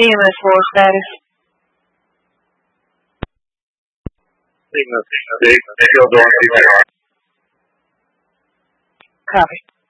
EMS 4 status. Signal 6, field door CPR. Copy.